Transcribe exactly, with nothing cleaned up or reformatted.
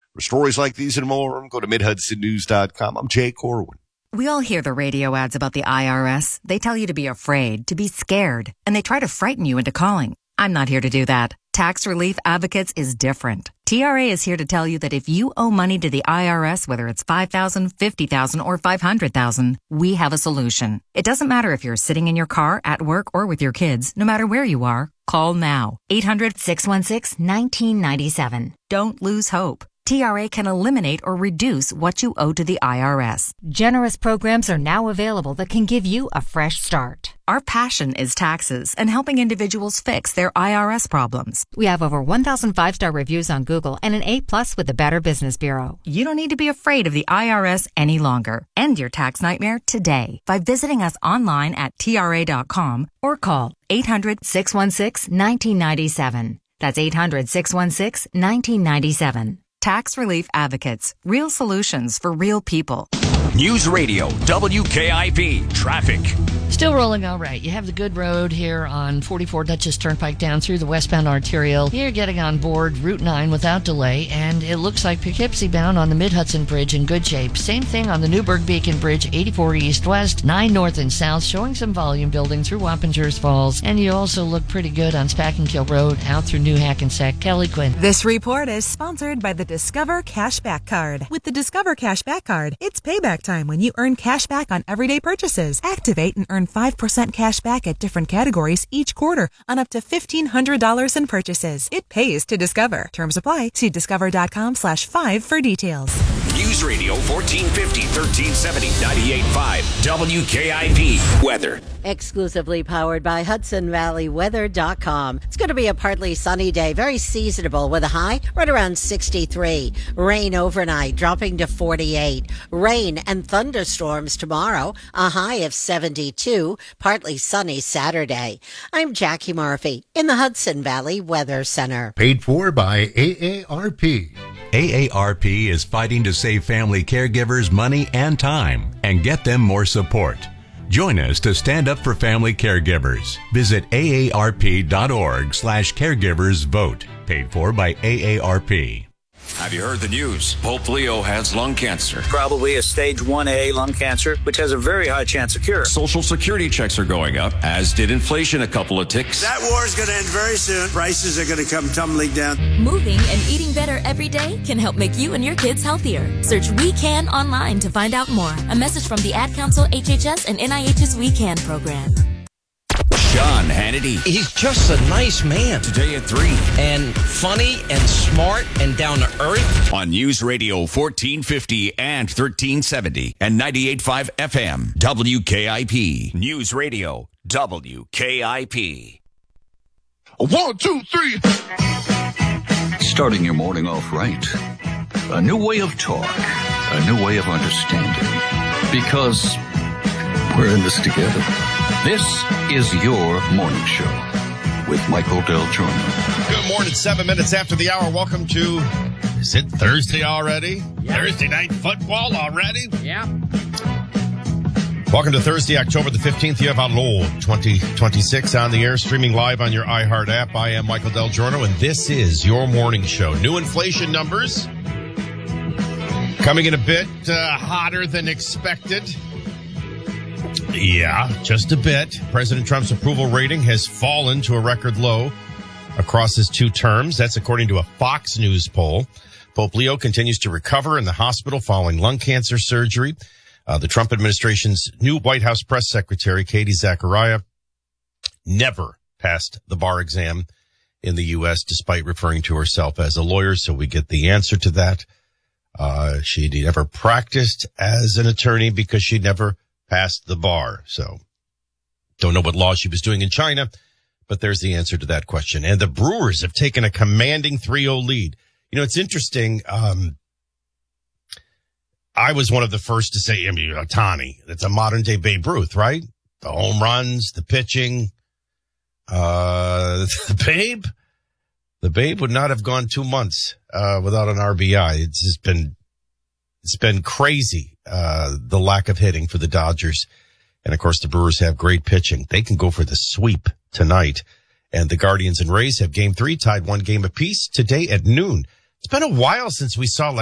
For stories like these and more, go to mid hudson news dot com. I'm Jay Corwin. We all hear the radio ads about the I R S. They tell you to be afraid, to be scared, and they try to frighten you into calling. I'm not here to do that. Tax Relief Advocates is different. T R A is here to tell you that if you owe money to the I R S, whether it's five thousand dollars, fifty thousand dollars, or five hundred thousand dollars, we have a solution. It doesn't matter if you're sitting in your car, at work, or with your kids. No matter where you are, call now. eight hundred, six one six, one nine nine seven. Don't lose hope. T R A can eliminate or reduce what you owe to the I R S. Generous programs are now available that can give you a fresh start. Our passion is taxes and helping individuals fix their I R S problems. We have over one thousand five-star reviews on Google and an A plus with the Better Business Bureau. You don't need to be afraid of the I R S any longer. End your tax nightmare today by visiting us online at T R A dot com or call eight hundred, six one six, one nine nine seven. That's eight hundred, six one six, one nine nine seven. Tax Relief Advocates. Real solutions for real people. News Radio, W K I B, traffic. Still rolling all right. You have the good road here on forty-four Dutchess Turnpike down through the westbound arterial. You're getting on board Route nine without delay, and it looks like Poughkeepsie bound on the Mid-Hudson Bridge in good shape. Same thing on the Newburgh Beacon Bridge, eighty-four east-west, nine north and south, showing some volume building through Wappingers Falls. And you also look pretty good on Spackenkill Road out through New Hackensack. Kelly Quinn. This report is sponsored by the Discover Cashback Card. With the Discover Cashback Card, it's payback time when you earn cash back on everyday purchases. Activate and earn five percent cash back at different categories each quarter on up to fifteen hundred dollars in purchases. It pays to Discover. Terms apply. See discover.com slash five for details. News Radio fourteen fifty, thirteen seventy, ninety-eight point five, W K I B. Weather. Exclusively powered by Hudson Valley Weather dot com. It's going to be a partly sunny day, very seasonable with a high right around sixty-three. Rain overnight dropping to forty-eight. Rain and thunderstorms tomorrow, a high of seventy-two. Partly sunny Saturday. I'm Jackie Murphy in the Hudson Valley Weather Center. Paid for by A A R P. A A R P is fighting to save family caregivers money and time and get them more support. Join us to stand up for family caregivers. Visit A A R P dot org slash caregivers vote. Paid for by A A R P. Have you heard the news? Pope Leo has lung cancer. Probably a stage one A lung cancer, which has a very high chance of cure. Social security checks are going up, as did inflation a couple of ticks. That war is going to end very soon. Prices are going to come tumbling down. Moving and eating better every day can help make you and your kids healthier. Search We Can online to find out more. A message from the Ad Council, H H S, and N I H's We Can program. Sean Hannity. He's just a nice man. Today at three. And funny and smart and down to earth. On News Radio fourteen fifty and thirteen seventy and ninety-eight point five F M. W K I P. News Radio. W K I P. One, two, three. Starting your morning off right. A new way of talk. A new way of understanding. Because we're in this together. This is your morning show with Michael Del Giorno. Good morning, seven minutes after the hour. Welcome to, is it Thursday already? Yeah. Thursday night football already? Yeah. Welcome to Thursday, October the fifteenth. You have our Lord twenty twenty-six on the air, streaming live on your iHeart app. I am Michael Del Giorno, and this is your morning show. New inflation numbers coming in a bit uh, hotter than expected. Yeah, just a bit. President Trump's approval rating has fallen to a record low across his two terms. That's according to a Fox News poll. Pope Leo continues to recover in the hospital following lung cancer surgery. Uh, the Trump administration's new White House press secretary, Katie Zachariah, never passed the bar exam in the U S, despite referring to herself as a lawyer. So we get the answer to that. Uh, she never practiced as an attorney because she never passed the bar. So don't know what law she was doing in China, but there's the answer to that question. And the Brewers have taken a commanding three oh lead. You know, it's interesting. Um, I was one of the first to say, I mean, Ohtani, that's a modern day Babe Ruth, right? The home runs, the pitching, uh, the Babe, the Babe would not have gone two months, uh, without an R B I. It's just been, it's been crazy. Uh, the lack of hitting for the Dodgers. And of course, the Brewers have great pitching. They can go for the sweep tonight. And the Guardians and Rays have game three tied one game apiece today at noon. It's been a while since we saw like